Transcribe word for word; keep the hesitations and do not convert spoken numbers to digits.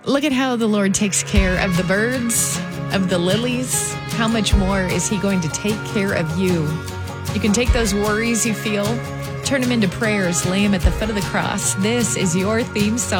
Look at how the Lord takes care of the birds, of the lilies. How much more is he going to take care of you? You can take those worries you feel, turn them into prayers, lay them at the foot of the cross. This is your theme song.